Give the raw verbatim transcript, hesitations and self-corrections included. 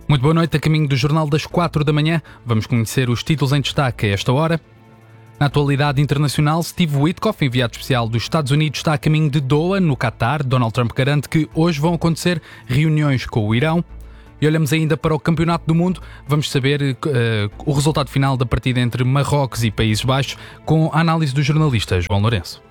Muito boa noite, a caminho do Jornal das quatro da manhã. Vamos conhecer os títulos em destaque a esta hora. Na atualidade internacional, Steve Witkoff, enviado especial dos Estados Unidos, está a caminho de Doha, no Qatar. Donald Trump garante que hoje vão acontecer reuniões com o Irão. E olhamos ainda para o Campeonato do Mundo. Vamos saber uh, o resultado final da partida entre Marrocos e Países Baixos, com a análise do jornalista João Lourenço.